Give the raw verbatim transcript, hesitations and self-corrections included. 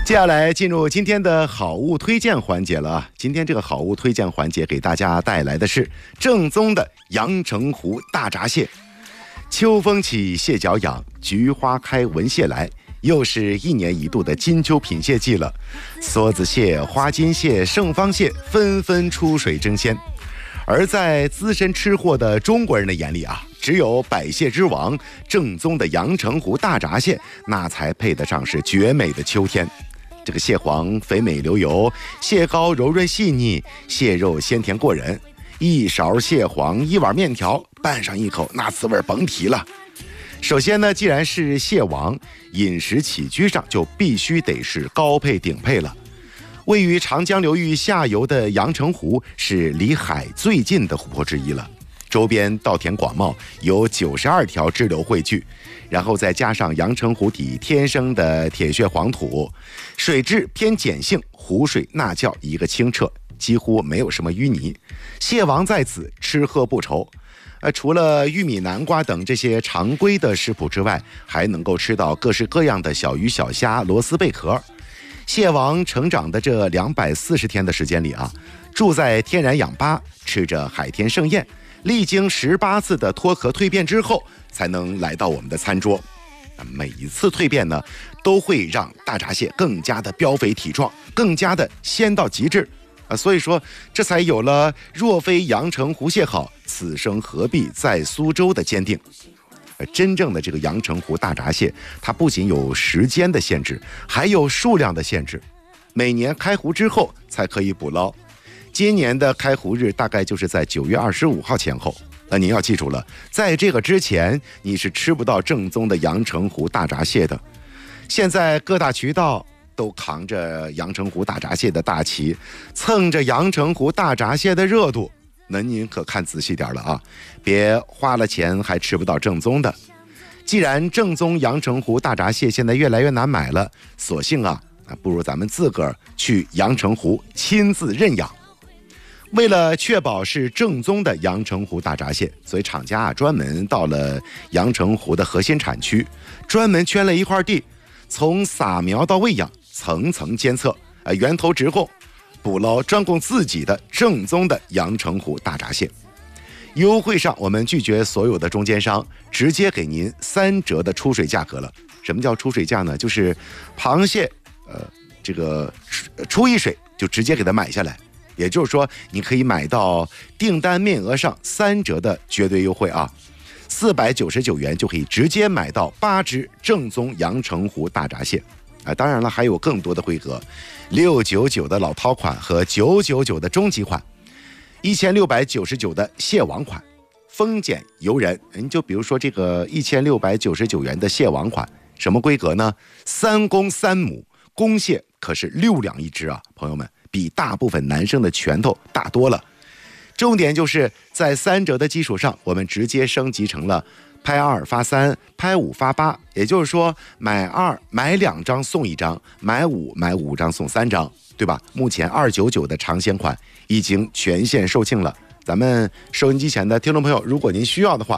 接下来进入今天的好物推荐环节了啊！今天这个好物推荐环节给大家带来的是正宗的阳澄湖大闸蟹。秋风起，蟹脚痒，菊花开，闻蟹来。又是一年一度的金秋品蟹季了，梭子蟹、花金蟹、盛方蟹纷纷出水争鲜。而在资深吃货的中国人的眼里啊，只有百蟹之王正宗的阳澄湖大闸蟹，那才配得上是绝美的秋天。这个蟹黄肥美流油，蟹膏柔润细腻，蟹肉鲜甜过人。一勺蟹黄，一碗面条，拌上一口，那滋味甭提了。首先呢，既然是蟹王，饮食起居上就必须得是高配顶配了。位于长江流域下游的阳澄湖是离海最近的湖泊之一了，周边稻田广袤，有九十二条支流汇聚，然后再加上阳澄湖底天生的铁血黄土，水质偏碱性，湖水那叫一个清澈，几乎没有什么淤泥。蟹王在此，吃喝不愁。呃，除了玉米、南瓜等这些常规的食谱之外，还能够吃到各式各样的小鱼小虾、螺丝贝壳。蟹王成长的这两百四十天的时间里啊，住在天然氧吧，吃着海天盛宴，历经十八次的脱壳蜕变之后，才能来到我们的餐桌。每一次蜕变呢，都会让大闸蟹更加的膘肥体壮，更加的鲜到极致啊！所以说，这才有了若非阳澄湖蟹好，此生何必在苏州的坚定。真正的这个阳澄湖大闸蟹，它不仅有时间的限制，还有数量的限制。每年开湖之后才可以捕捞，今年的开湖日大概就是在九月二十五号前后。那您要记住了，在这个之前，你是吃不到正宗的阳澄湖大闸蟹的。现在各大渠道都扛着阳澄湖大闸蟹的大旗，蹭着阳澄湖大闸蟹的热度。那您可看仔细点了啊，别花了钱还吃不到正宗的。既然正宗阳澄湖大闸蟹现在越来越难买了，索性啊，不如咱们自个儿去阳澄湖亲自认养。为了确保是正宗的阳澄湖大闸蟹，所以厂家啊专门到了阳澄湖的核心产区，专门圈了一块地，从撒苗到喂养，层层监测，呃，源头直供，捕捞专供自己的正宗的阳澄湖大闸蟹。优惠上我们拒绝所有的中间商，直接给您三折的出水价格了。什么叫出水价呢？就是螃蟹呃这个出一水就直接给它买下来，也就是说你可以买到订单面额上三折的绝对优惠啊，四百九十九元就可以直接买到八只正宗阳澄湖大闸蟹啊！当然了，还有更多的规格，六九九的老饕款和九九九的中级款，一千六百九十九的蟹王款，丰俭由人。你就比如说这个一千六百九十九元的蟹王款，什么规格呢？三公三母，公蟹可是六两一只啊，朋友们，比大部分男生的拳头大多了。重点就是在三折的基础上，我们直接升级成了拍二发三，拍五发八，也就是说买二买两张送一张，买五买五张送三张，对吧？目前二九九的尝鲜款已经全线售罄了。咱们收音机前的听众朋友，如果您需要的话，